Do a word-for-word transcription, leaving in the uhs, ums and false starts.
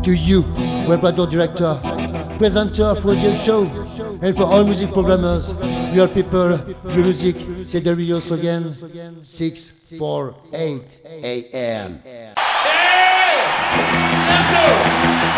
to you, web radio director, presenter of radio show, and for all music programmers, real people, real music, c'est the radio slogan, six four eight A M. Hey! Let's go!